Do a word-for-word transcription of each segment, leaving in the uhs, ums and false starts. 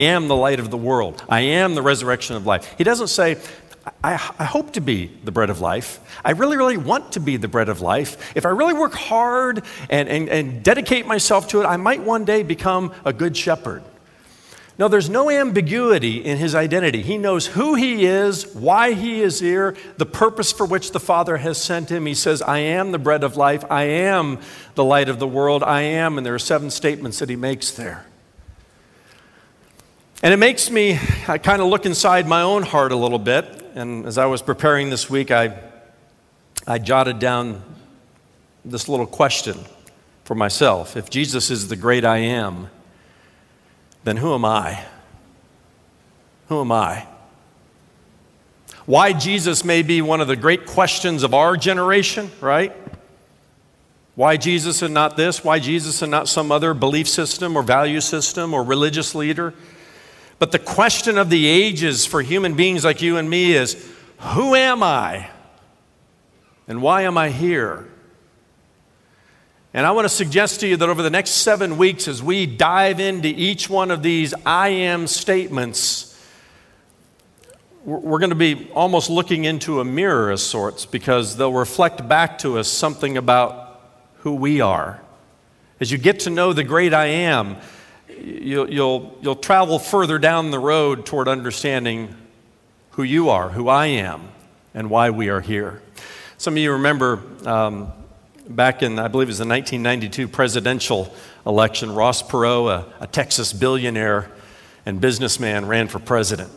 am the light of the world. I am the resurrection of life. He doesn't say, I, I hope to be the bread of life. I really, really want to be the bread of life. If I really work hard and, and, and dedicate myself to it, I might one day become a good shepherd. No, there's no ambiguity in his identity. He knows who he is, why he is here, the purpose for which the Father has sent him. He says, I am the bread of life. I am the light of the world. I am, and there are seven statements that he makes there. And it makes me I kind of look inside my own heart a little bit. And as I was preparing this week, I, I jotted down this little question for myself. If Jesus is the great I am, then who am I? Who am I? Why Jesus may be one of the great questions of our generation, right? Why Jesus and not this? Why Jesus and not some other belief system or value system or religious leader? But the question of the ages for human beings like you and me is, who am I? And why am I here? And I want to suggest to you that over the next seven weeks, as we dive into each one of these I am statements, we're going to be almost looking into a mirror of sorts, because they'll reflect back to us something about who we are. As you get to know the great I am, You'll, you'll, you'll travel further down the road toward understanding who you are, who I am, and why we are here. Some of you remember um, back in, I believe it was the nineteen ninety-two presidential election, Ross Perot, a, a Texas billionaire and businessman, ran for president.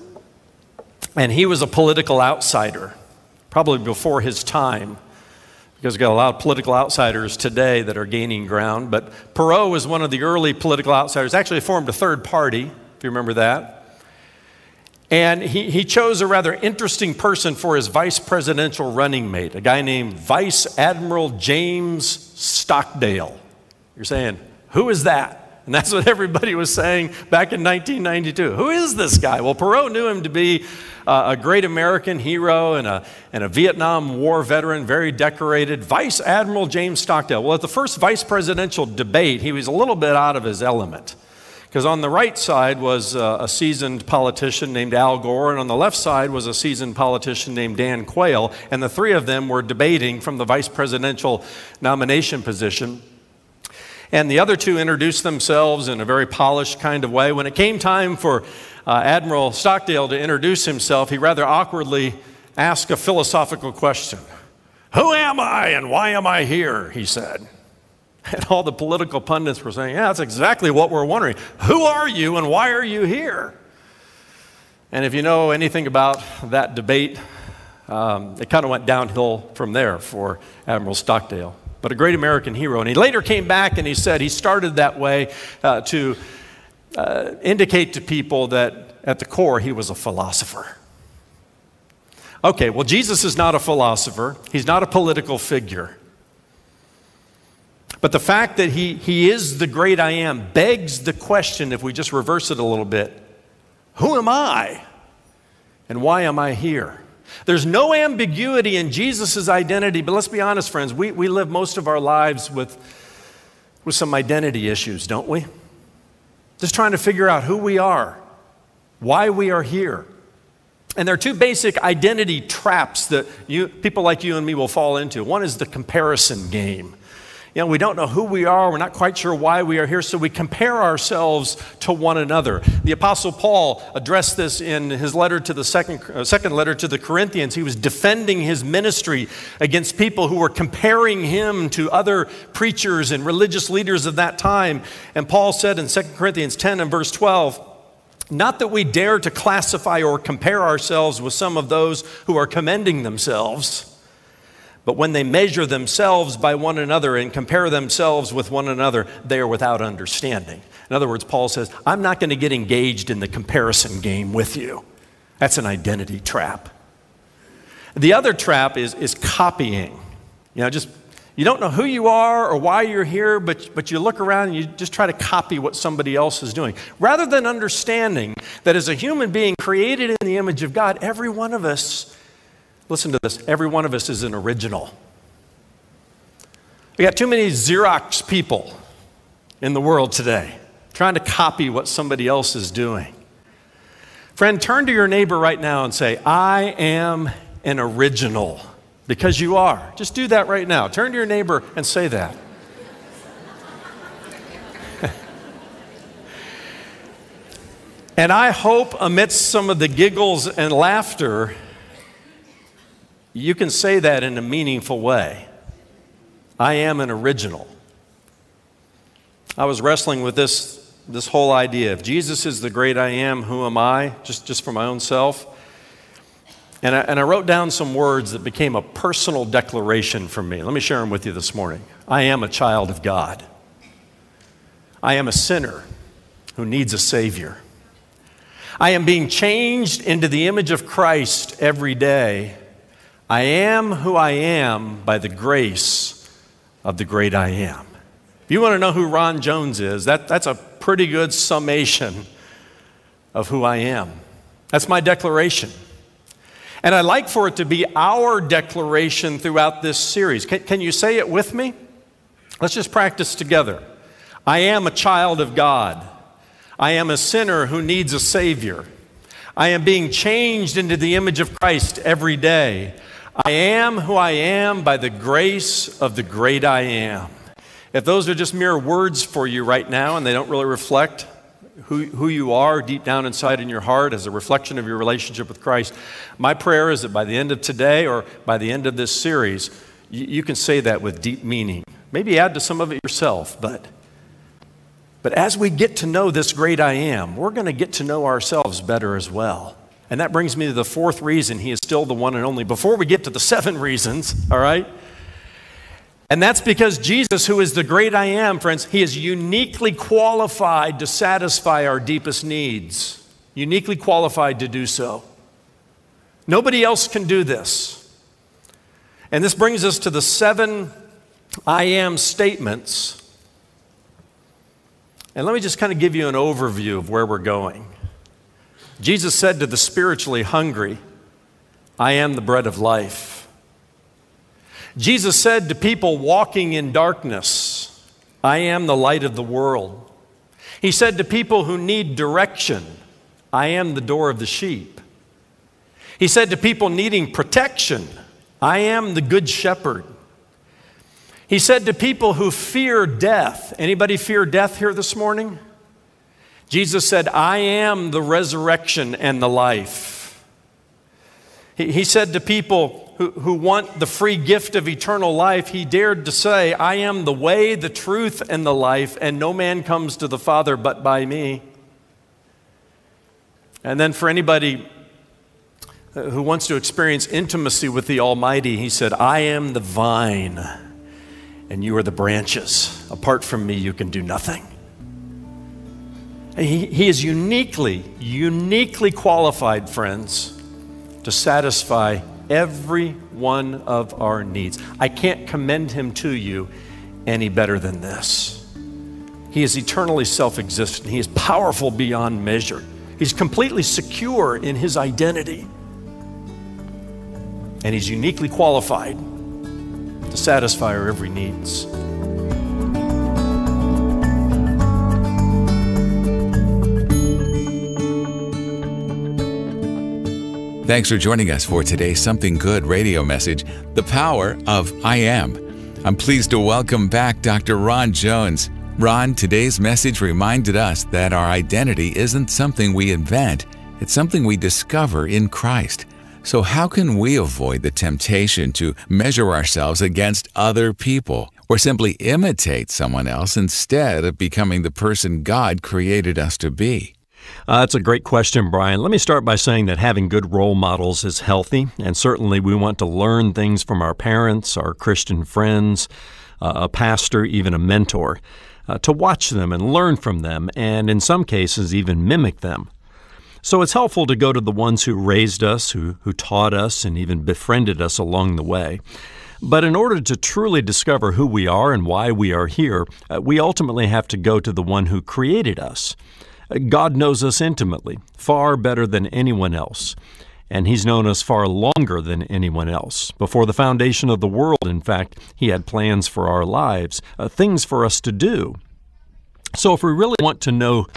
And he was a political outsider, probably before his time, because we've got a lot of political outsiders today that are gaining ground. But Perot was one of the early political outsiders, actually formed a third party, if you remember that. And he, he chose a rather interesting person for his vice presidential running mate, a guy named Vice Admiral James Stockdale. You're saying, who is that? And that's what everybody was saying back in nineteen ninety-two. Who is this guy? Well, Perot knew him to be uh, a great American hero and a, and a Vietnam War veteran, very decorated. Vice Admiral James Stockdale. Well, at the first vice presidential debate, he was a little bit out of his element. Because on the right side was uh, a seasoned politician named Al Gore, and on the left side was a seasoned politician named Dan Quayle, and the three of them were debating from the vice presidential nomination position. And the other two introduced themselves in a very polished kind of way. When it came time for uh, Admiral Stockdale to introduce himself, he rather awkwardly asked a philosophical question. Who am I and why am I here? He said. And all the political pundits were saying, yeah, that's exactly what we're wondering. Who are you and why are you here? And if you know anything about that debate, um, it kind of went downhill from there for Admiral Stockdale. But a great American hero. And he later came back and he said he started that way uh, to uh, indicate to people that at the core he was a philosopher. Okay, well, Jesus is not a philosopher. He's not a political figure. But the fact that he, he is the great I am begs the question, if we just reverse it a little bit, who am I and why am I here? There's no ambiguity in Jesus' identity, but let's be honest, friends, we, we live most of our lives with, with some identity issues, don't we? Just trying to figure out who we are, why we are here. And there are two basic identity traps that you, people like you and me will fall into. One is the comparison game. You know, we don't know who we are. We're not quite sure why we are here, so we compare ourselves to one another. The Apostle Paul addressed this in his letter to the second, uh, second letter to the Corinthians. He was defending his ministry against people who were comparing him to other preachers and religious leaders of that time. And Paul said in Second Corinthians ten and verse twelve, not that we dare to classify or compare ourselves with some of those who are commending themselves, but when they measure themselves by one another and compare themselves with one another, they are without understanding. In other words, Paul says, I'm not going to get engaged in the comparison game with you. That's an identity trap. The other trap is, is copying. You know, just, you don't know who you are or why you're here, but, but you look around and you just try to copy what somebody else is doing. Rather than understanding that as a human being created in the image of God, every one of us, listen to this, every one of us is an original. We got too many Xerox people in the world today trying to copy what somebody else is doing. Friend, turn to your neighbor right now and say, I am an original, because you are. Just do that right now. Turn to your neighbor and say that. And I hope amidst some of the giggles and laughter, you can say that in a meaningful way. I am an original. I was wrestling with this, this whole idea. If Jesus is the great I am, who am I? Just, just for my own self. And I, and I wrote down some words that became a personal declaration for me. Let me share them with you this morning. I am a child of God. I am a sinner who needs a Savior. I am being changed into the image of Christ every day. I am who I am by the grace of the great I am. If you want to know who Ron Jones is, that, that's a pretty good summation of who I am. That's my declaration. And I'd like for it to be our declaration throughout this series. Can, can you say it with me? Let's just practice together. I am a child of God. I am a sinner who needs a Savior. I am being changed into the image of Christ every day. I am who I am by the grace of the great I am. If those are just mere words for you right now and they don't really reflect who, who you are deep down inside in your heart as a reflection of your relationship with Christ, my prayer is that by the end of today or by the end of this series, you, you can say that with deep meaning. Maybe add to some of it yourself, but But as we get to know this great I am, we're going to get to know ourselves better as well. And that brings me to the fourth reason he is still the one and only. Before we get to the seven reasons, all right? And that's because Jesus, who is the great I am, friends, he is uniquely qualified to satisfy our deepest needs. Uniquely qualified to do so. Nobody else can do this. And this brings us to the seven I am statements. And let me just kind of give you an overview of where we're going. Jesus said to the spiritually hungry, I am the bread of life. Jesus said to people walking in darkness, I am the light of the world. He said to people who need direction, I am the door of the sheep. He said to people needing protection, I am the good shepherd. He said to people who fear death, anybody fear death here this morning? Jesus said, I am the resurrection and the life. He, he said to people who, who want the free gift of eternal life, he dared to say, I am the way, the truth, and the life, and no man comes to the Father but by me. And then for anybody who wants to experience intimacy with the Almighty, he said, I am the vine, and you are the branches. Apart from me, you can do nothing. He, he is uniquely, uniquely qualified, friends, to satisfy every one of our needs. I can't commend him to you any better than this. He is eternally self-existent. He is powerful beyond measure. He's completely secure in his identity. And he's uniquely qualified to satisfy our every needs. Thanks for joining us for today's Something Good radio message, The Power of I Am. I'm pleased to welcome back Doctor Ron Jones. Ron, today's message reminded us that our identity isn't something we invent, it's something we discover in Christ. So how can we avoid the temptation to measure ourselves against other people or simply imitate someone else instead of becoming the person God created us to be? Uh, that's a great question, Brian. Let me start by saying that having good role models is healthy, and certainly we want to learn things from our parents, our Christian friends, uh, a pastor, even a mentor, uh, to watch them and learn from them, and in some cases even mimic them. So it's helpful to go to the ones who raised us, who, who taught us, and even befriended us along the way. But in order to truly discover who we are and why we are here, uh, we ultimately have to go to the one who created us. God knows us intimately, far better than anyone else. And He's known us far longer than anyone else. Before the foundation of the world, in fact, He had plans for our lives, uh, things for us to do. So if we really want to know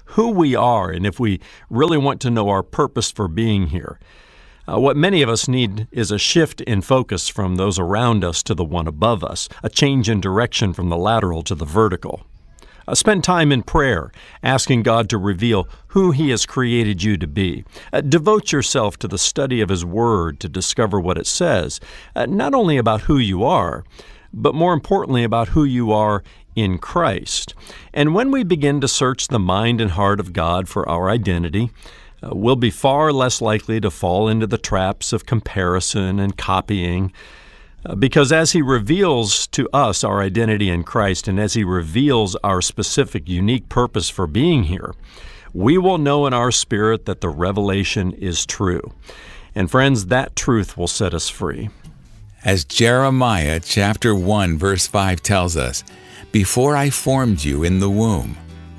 who we are and if we really want to know our purpose for being here. Uh, what many of us need is a shift in focus from those around us to the one above us, a change in direction from the lateral to the vertical. Uh, spend time in prayer, asking God to reveal who He has created you to be. Uh, devote yourself to the study of His Word to discover what it says, uh, not only about who you are, but more importantly about who you are in Christ. And when we begin to search the mind and heart of God for our identity, uh, we'll be far less likely to fall into the traps of comparison and copying. Uh, because as He reveals to us our identity in Christ, and as He reveals our specific, unique purpose for being here, we will know in our spirit that the revelation is true. And friends, that truth will set us free. As Jeremiah chapter one, verse five tells us, "Before I formed you in the womb,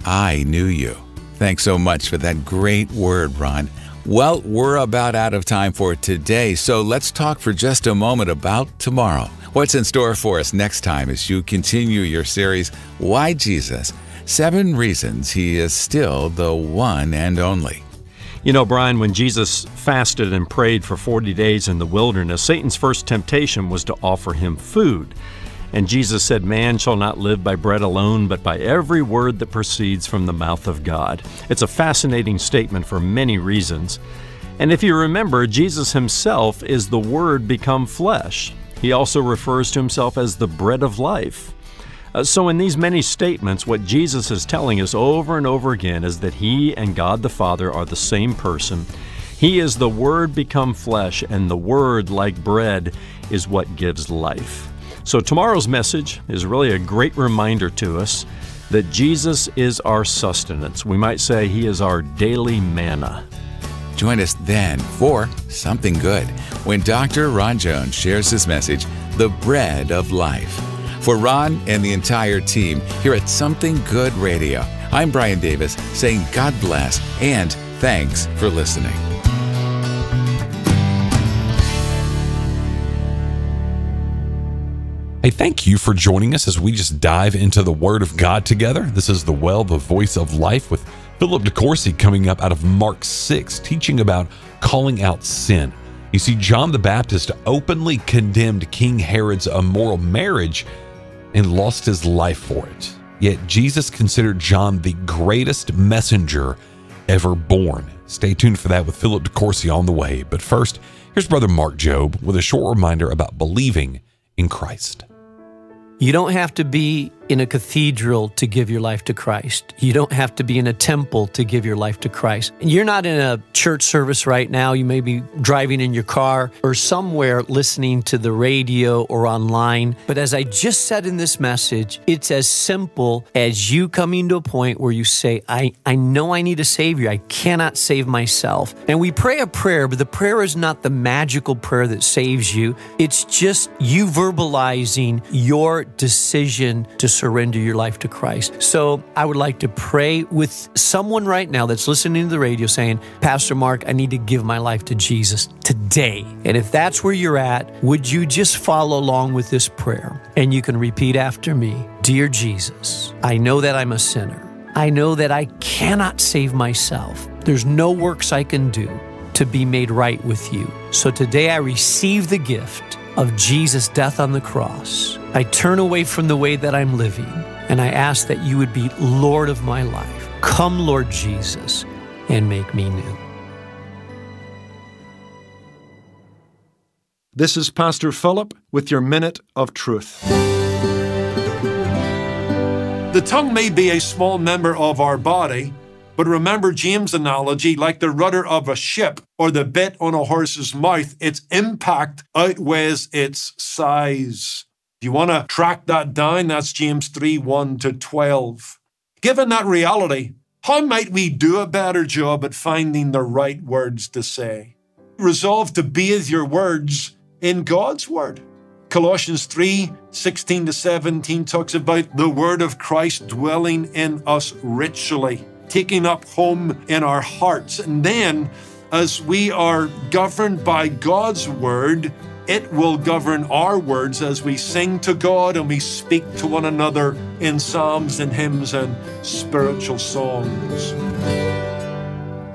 I knew you." Thanks so much for that great word, Ron. Well, we're about out of time for today, so let's talk for just a moment about tomorrow. What's in store for us next time as you continue your series, Why Jesus? Seven Reasons He is Still the One and Only. You know, Brian, when Jesus fasted and prayed for forty days in the wilderness, Satan's first temptation was to offer Him food. And Jesus said, "Man shall not live by bread alone, but by every word that proceeds from the mouth of God." It's a fascinating statement for many reasons. And if you remember, Jesus Himself is the Word become flesh. He also refers to Himself as the bread of life. Uh, so in these many statements, what Jesus is telling us over and over again is that He and God the Father are the same person. He is the Word become flesh, and the Word, like bread, is what gives life. So tomorrow's message is really a great reminder to us that Jesus is our sustenance. We might say He is our daily manna. Join us then for Something Good, when Doctor Ron Jones shares his message, The Bread of Life. For Ron and the entire team here at Something Good Radio, I'm Brian Davis saying God bless and thanks for listening. Hey, thank you for joining us as we just dive into the Word of God together. This is The Well, the Voice of Life with Philip DeCourcy coming up out of Mark six, teaching about calling out sin. You see, John the Baptist openly condemned King Herod's immoral marriage and lost his life for it. Yet Jesus considered John the greatest messenger ever born. Stay tuned for that with Philip DeCourcy on the way. But first, here's Brother Mark Jobe with a short reminder about believing in Christ. You don't have to be in a cathedral to give your life to Christ. You don't have to be in a temple to give your life to Christ. You're not in a church service right now. You may be driving in your car or somewhere listening to the radio or online. But as I just said in this message, it's as simple as you coming to a point where you say, I, I know I need a Savior. I cannot save myself. And we pray a prayer, but the prayer is not the magical prayer that saves you. It's just you verbalizing your decision to surrender your life to Christ. So I would like to pray with someone right now that's listening to the radio saying, Pastor Mark, I need to give my life to Jesus today. And if that's where you're at, would you just follow along with this prayer? And you can repeat after me. Dear Jesus, I know that I'm a sinner. I know that I cannot save myself. There's no works I can do to be made right with you. So today I receive the gift of Jesus' death on the cross. I turn away from the way that I'm living, and I ask that you would be Lord of my life. Come, Lord Jesus, and make me new. This is Pastor Philip with your Minute of Truth. The tongue may be a small member of our body, but remember James' analogy, like the rudder of a ship or the bit on a horse's mouth, its impact outweighs its size. If you want to track that down, that's James three, one to twelve. Given that reality, how might we do a better job at finding the right words to say? Resolve to bathe your words in God's Word. Colossians three, sixteen to seventeen talks about the Word of Christ dwelling in us richly, taking up home in our hearts. And then, as we are governed by God's Word, it will govern our words as we sing to God and we speak to one another in psalms and hymns and spiritual songs.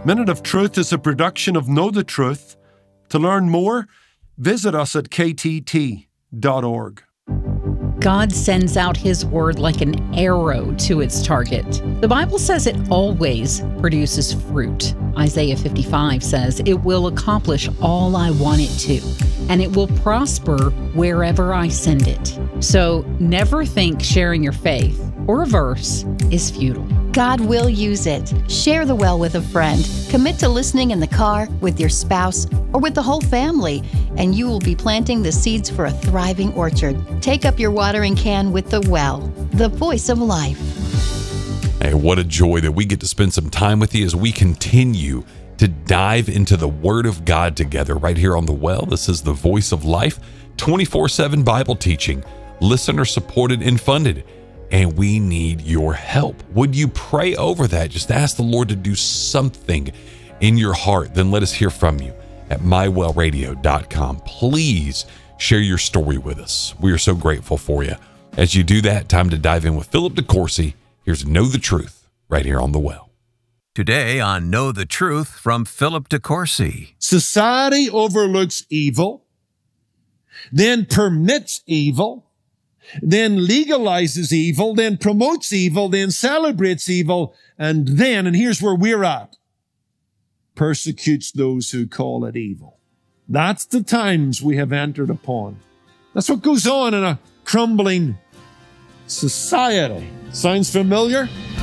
Minute of Truth is a production of Know the Truth. To learn more, visit us at k t t dot org. God sends out His word like an arrow to its target. The Bible says it always produces fruit. Isaiah fifty-five says it will accomplish all I want it to, and it will prosper wherever I send it. So never think sharing your faith or a verse is futile. God will use it. Share the well with a friend. Commit to listening in the car, with your spouse, or with the whole family, and you will be planting the seeds for a thriving orchard. Take up your watering can with the well, the voice of life. Hey, what a joy that we get to spend some time with you as we continue to dive into the Word of God together right here on The Well. This is the Voice of Life, twenty-four seven Bible teaching, listener supported and funded. And we need your help. Would you pray over that? Just ask the Lord to do something in your heart. Then let us hear from you at my well radio dot com. Please share your story with us. We are so grateful for you. As you do that, time to dive in with Philip DeCourcy. Here's Know the Truth right here on The Well. Today on Know the Truth from Philip DeCourcy. Society overlooks evil, then permits evil, then legalizes evil, then promotes evil, then celebrates evil, and then, and here's where we're at, persecutes those who call it evil. That's the times we have entered upon. That's what goes on in a crumbling society. Sounds familiar?